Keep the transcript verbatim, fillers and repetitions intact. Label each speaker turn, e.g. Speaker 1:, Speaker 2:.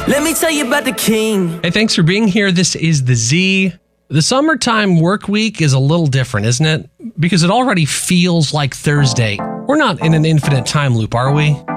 Speaker 1: Let me tell you about the king.
Speaker 2: Hey, thanks for being here. This is The Z. The summertime work week is a little different, isn't it? Because it already feels like Thursday. We're not in an infinite time loop, are we?